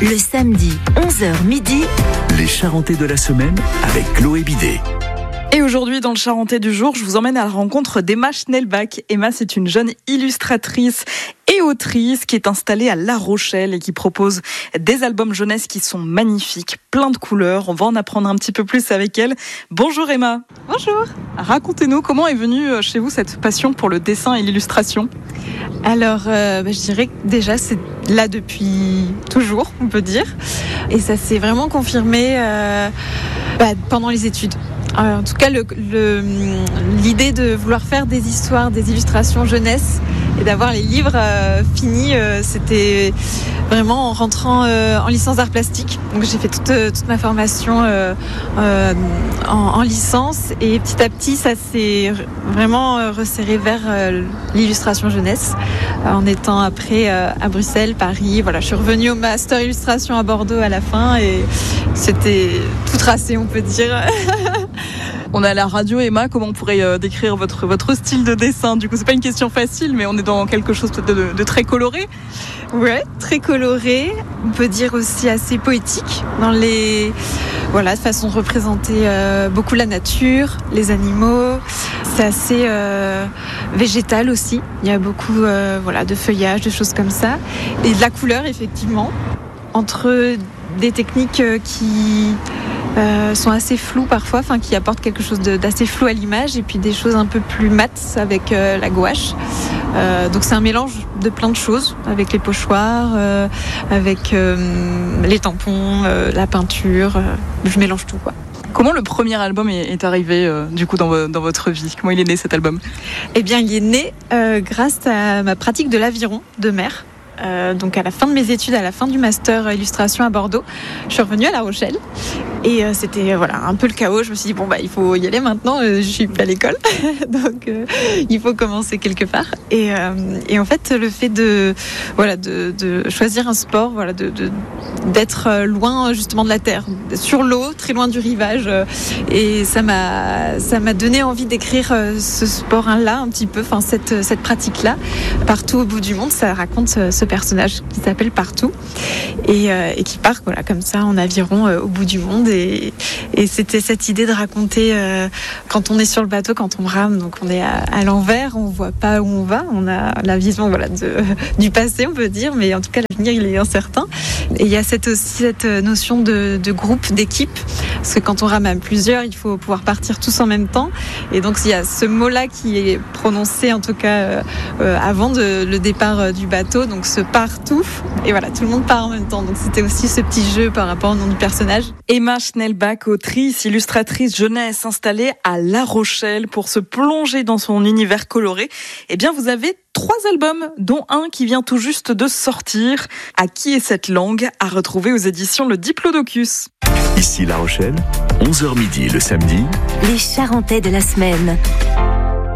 Le samedi, 11h midi. Les Charentais de la semaine avec Chloé Bidet. Et aujourd'hui, dans le Charentais du jour, je vous emmène à la rencontre d'Emma Schnellbach. Emma, c'est une jeune illustratrice et autrice qui est installée à La Rochelle et qui propose des albums jeunesse qui sont magnifiques, plein de couleurs. On va en apprendre un petit peu plus avec elle. Bonjour Emma. Bonjour. Racontez-nous comment est venue chez vous cette passion pour le dessin et l'illustration. Alors, je dirais que déjà, c'est là depuis toujours, on peut dire. Et ça s'est vraiment confirmé pendant les études. En tout cas, l'idée de vouloir faire des histoires, des illustrations jeunesse et d'avoir les livres finis, c'était vraiment en rentrant en licence d'art plastique. Donc j'ai fait toute ma formation en licence et petit à petit, ça s'est vraiment resserré vers l'illustration jeunesse. En étant après à Bruxelles, Paris, voilà, je suis revenue au master illustration à Bordeaux à la fin et c'était tout tracé, on peut dire. On est à la radio, Emma, comment on pourrait décrire votre style de dessin? Du coup, c'est pas une question facile, mais on est dans quelque chose de très coloré. Ouais, très coloré. On peut dire aussi assez poétique dans de façon de représenter beaucoup la nature, les animaux. C'est assez végétal aussi. Il y a beaucoup de feuillage, de choses comme ça. Et de la couleur, effectivement. Entre des techniques qui sont assez floues parfois, qui apportent quelque chose d'assez flou à l'image, et puis des choses un peu plus mates avec la gouache. Donc c'est un mélange de plein de choses, avec les pochoirs, avec les tampons, la peinture. Je mélange tout, quoi. Comment le premier album est arrivé dans votre vie? Comment il est né cet album? Eh bien, il est né grâce à ma pratique de l'aviron de mer. Donc à la fin de mes études, à la fin du master illustration à Bordeaux, je suis revenue à La Rochelle et c'était un peu le chaos. Je me suis dit il faut y aller maintenant, je suis plus à l'école donc il faut commencer quelque part et en fait le fait de choisir un sport, d'être loin justement de la terre, sur l'eau, très loin du rivage, et ça m'a donné envie d'écrire ce sport-là un petit peu, cette pratique-là. Partout au bout du monde, ça raconte ce personnage qui s'appelle Partout et qui part comme ça en aviron au bout du monde, et c'était cette idée de raconter quand on est sur le bateau, quand on rame, donc on est à l'envers, on voit pas où on va, on a la vision du passé, on peut dire, mais en tout cas l'avenir il est incertain. Et il y a cette notion de groupe, d'équipe, parce que quand on rame à plusieurs, il faut pouvoir partir tous en même temps, et donc il y a ce mot-là qui est prononcé en tout cas avant le départ du bateau, donc ce partout, et tout le monde part en même temps. Donc c'était aussi ce petit jeu par rapport au nom du personnage. Emma Schnellbach, autrice, illustratrice jeunesse installée à La Rochelle pour se plonger dans son univers coloré. Eh bien, vous avez 3 albums, dont un qui vient tout juste de sortir. À qui est cette langue? À retrouver aux éditions Le Diplodocus. Ici La Rochelle, 11h midi le samedi. Les Charentais de la semaine.